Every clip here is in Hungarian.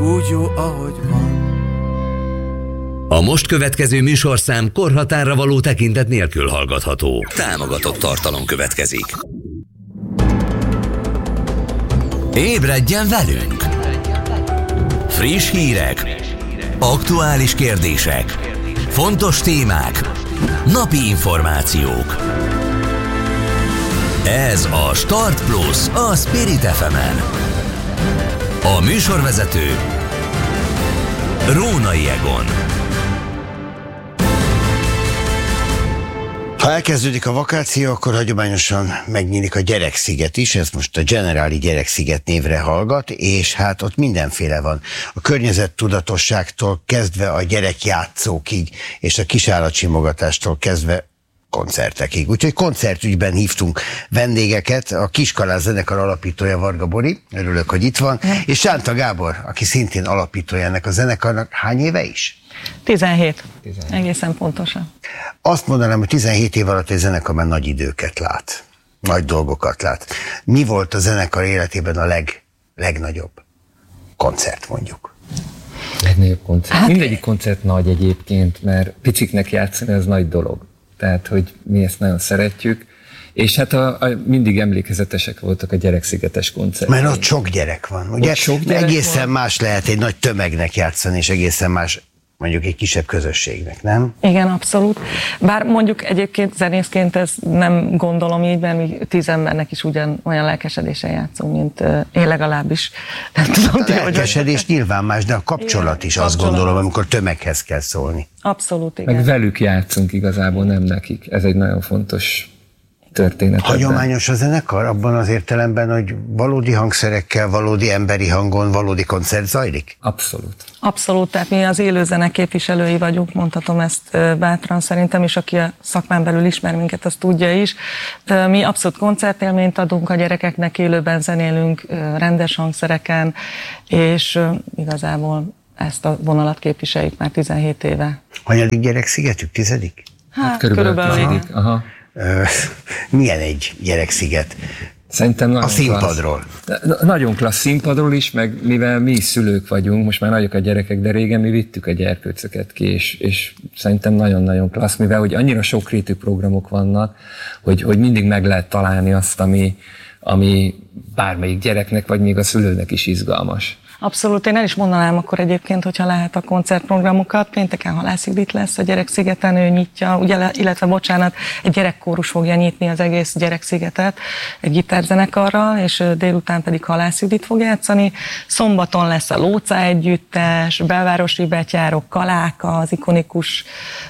úgy jó, ahogy van. A most következő műsorszám korhatárra való tekintet nélkül hallgatható. Támogatott tartalom következik. Ébredjen velünk! Friss hírek, aktuális kérdések, fontos témák, napi információk. Ez a Start Plus a Spirit FM-en. A műsorvezető Rónai Egon. Ha elkezdődik a vakáció, akkor hagyományosan megnyílik a Gyereksziget is, ez most a Generáli Gyereksziget névre hallgat, és hát ott mindenféle van. A környezettudatosságtól kezdve a gyerekjátszókig, és a kisállatsimogatástól kezdve koncertekig. Úgyhogy koncertügyben hívtunk vendégeket, a Kiskalász zenekar alapítója Varga Bori, örülök, hogy itt van, és Sánta Gábor, aki szintén alapítója ennek a zenekarnak. Hány éve is? 17. Egészen pontosan. Azt mondanám, hogy 17 év alatt egy zenekar már nagy időket lát, nagy dolgokat lát. Mi volt a zenekar életében a legnagyobb koncert, mondjuk? Legnagyobb koncert? Hát, mindegyik koncert nagy egyébként, mert piciknek játszani az nagy dolog. Tehát, hogy mi ezt nagyon szeretjük. És hát mindig emlékezetesek voltak a Gyerekszigetes koncertek. Mert ott sok gyerek van, ugye? Sok gyerek egészen van. Más lehet egy nagy tömegnek játszani, és egészen más mondjuk egy kisebb közösségnek, nem? Igen, abszolút. Bár mondjuk egyébként zenészként ez nem gondolom így, mert mi 10 embernek is olyan lelkesedésen játszunk, mint én legalábbis. Nem tudom, a lelkesedés nyilván más, de a kapcsolat igen, is azt gondolom, amikor tömeghez kell szólni. Abszolút, igen. Meg velük játszunk igazából, nem nekik. Ez egy nagyon fontos történet. Hagyományos a zenekar abban az értelemben, hogy valódi hangszerekkel, valódi emberi hangon, valódi koncert zajlik? Abszolút. Abszolút, tehát mi az élőzene képviselői vagyunk, mondhatom ezt bátran szerintem, és aki a szakmán belül ismer minket, azt tudja is. Mi abszolút koncertélményt adunk a gyerekeknek, élőben zenélünk, rendes hangszereken, és igazából ezt a vonalat képviseljük már 17 éve. Hanyadik Gyerekszigetük? 10? Hát körülbelül. Aha. Milyen egy Gyereksziget? Szerintem a színpadról. Nagyon klassz színpadról is, meg mivel mi is szülők vagyunk, most már nagyok a gyerekek, de régen mi vittük a gyerkőcöket ki, és szerintem nagyon-nagyon klassz, mivel hogy annyira sokrétű programok vannak, hogy mindig meg lehet találni azt, ami bármelyik gyereknek, vagy még a szülőnek is izgalmas. Abszolút, én el is mondanám akkor egyébként, hogyha lehet a koncertprogramokat. Pénteken Halász Judit lesz a Gyerekszigeten, ő nyitja, illetve bocsánat, egy gyerekkórus fogja nyitni az egész Gyerekszigetet egy gitárzenekarral, és délután pedig Halász Judit fog játszani. Szombaton lesz a Lóca együttes, belvárosi betyárok, Kaláka, az ikonikus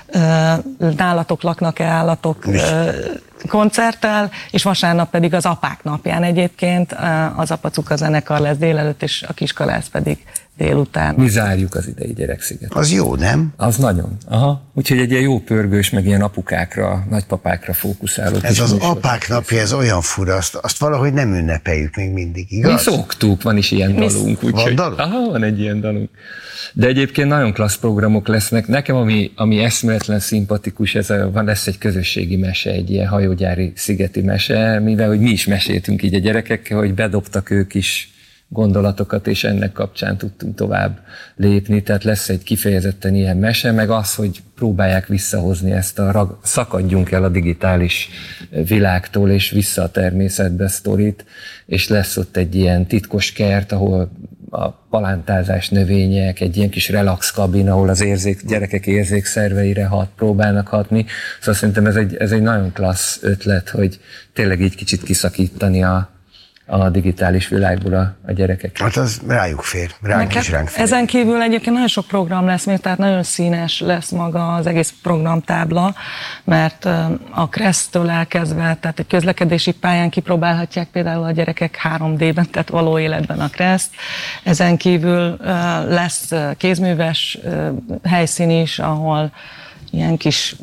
Nálatok laknak-e állatok koncerttel, és vasárnap pedig az Apák napján egyébként az Apacuka zenekar lesz délelőtt, és a Kiskalász pedig délután. Mi zárjuk az idei Gyerekszigetet. Az jó, nem? Az nagyon. Aha. Úgyhogy egy ilyen jó pörgős, meg ilyen apukákra, nagypapákra fókuszáló. Ez az Apák napja, ez olyan fura, azt valahogy nem ünnepeljük még mindig, igaz? Mi szoktuk, van is ilyen dalunk. Van dalunk? Aha, van egy ilyen dalunk. De egyébként nagyon klassz programok lesznek. Nekem, ami eszméletlen szimpatikus, lesz egy közösségi mese, egy ilyen hajógyári szigeti mese, mivel hogy mi is meséltünk így a gyerekekkel, hogy bedobtak ők is gondolatokat, és ennek kapcsán tudtunk tovább lépni, tehát lesz egy kifejezetten ilyen mese, meg az, hogy próbálják visszahozni ezt szakadjunk el a digitális világtól, és vissza a természetbe sztorit, és lesz ott egy ilyen titkos kert, ahol a palántázás növények, egy ilyen kis relax kabin, ahol az gyerekek érzékszerveire próbálnak hatni. Szóval szerintem ez egy nagyon klassz ötlet, hogy tényleg így kicsit kiszakítani a digitális világból a gyerekek. Hát az rájuk fér, ránk is ránk fér. Ezen kívül egyébként nagyon sok program lesz még, tehát nagyon színes lesz maga az egész programtábla, mert a Kressz-től elkezdve, tehát egy közlekedési pályán kipróbálhatják például a gyerekek 3D-ben, tehát való életben a Kreszt. Ezen kívül lesz kézműves helyszín is, ahol ilyen kis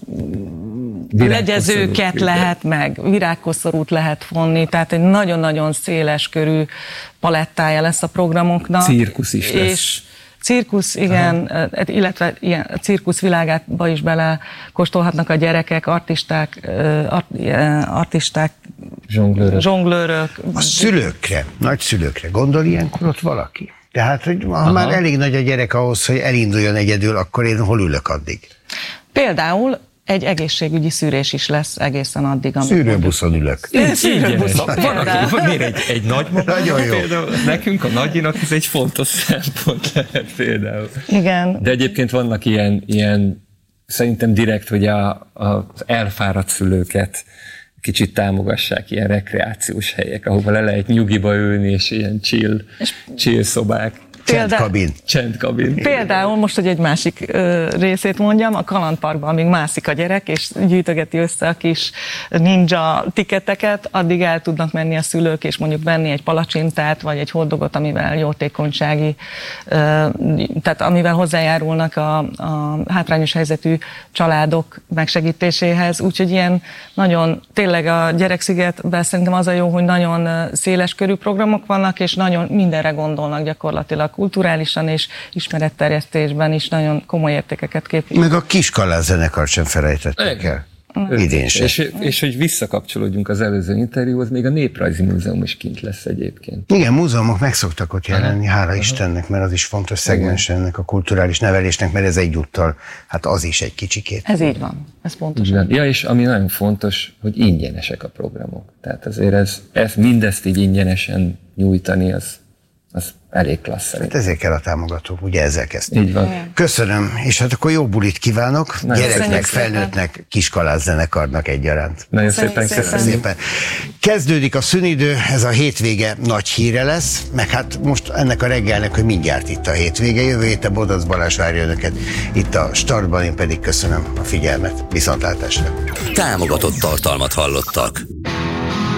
legyezőket lehet meg, virágkoszorút lehet vonni, tehát egy nagyon-nagyon széles körű palettája lesz a programoknak. Cirkusz is lesz. És cirkusz, igen, illetve ilyen cirkusz világába is belekóstolhatnak a gyerekek, artisták, zsonglőrök. A szülőkre, nagyszülőkre gondol ilyenkor ott valaki? Tehát, hogy ha már elég nagy a gyerek ahhoz, hogy elinduljon egyedül, akkor én hol ülök addig? Például egy egészségügyi szűrés is lesz egészen addig, amíg... Szűrőbuszon ülök. Szűrőbuszon. Van egy nagymama. Nagyon jó. Például nekünk a nagyinak ez egy fontos szempont lehet például. Igen. De egyébként vannak ilyen szerintem direkt, hogy az elfáradt szülőket kicsit támogassák, ilyen rekreációs helyek, ahova le lehet nyugiba ülni, és ilyen chill szobák. Csendkabin. Például most, hogy egy másik részét mondjam, a kalandparkban, amíg mászik a gyerek, és gyűjtögeti össze a kis ninja tiketeket, addig el tudnak menni a szülők, és mondjuk venni egy palacsintát, vagy egy hotdogot, amivel jótékonysági, tehát amivel hozzájárulnak a hátrányos helyzetű családok megsegítéséhez. Úgyhogy ilyen nagyon, tényleg a Gyerekszigetben szerintem az a jó, hogy nagyon széles körű programok vannak, és nagyon mindenre gondolnak gyakorlatilag, kulturálisan és ismeretterjesztésben is nagyon komoly értékeket képvisel. Meg a Kiskalás zenekart sem felejtették el. Idén sem. És hogy visszakapcsolódjunk az előző interjúhoz, még a Néprajzi Múzeum is kint lesz egyébként. Igen, múzeumok meg szoktak ott jelenni, hála Istennek, mert az is fontos szegmens ennek a kulturális nevelésnek, mert ez egyúttal, hát az is egy kicsikét. Ez így van, ez pontosan. Ja, és ami nagyon fontos, hogy ingyenesek a programok. Tehát azért mindezt így ingyenesen nyújtani, az elég klassz szerint. Hát ezért kell a támogató, ugye ezzel kezdtünk. Így van. Köszönöm, és hát akkor jó bulit kívánok, gyereknek, felnőttnek, Kiskalás zenekarnak egyaránt. Nagyon szépen köszönöm. Kezdődik a szünidő, ez a hétvége nagy híre lesz, meg hát most ennek a reggelnek, hogy mindjárt itt a hétvége, jövő héten Bodac Balázs várja önöket itt a Startban, én pedig köszönöm a figyelmet, viszontlátásra. Támogatott tartalmat hallottak.